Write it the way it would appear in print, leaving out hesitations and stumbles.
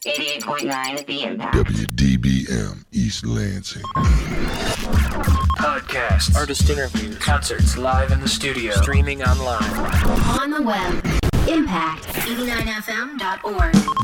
88.9 The Impact. WDBM East Lansing. Podcasts, artist interviews, concerts live in the studio, streaming online. On the web. Impact89fm.org.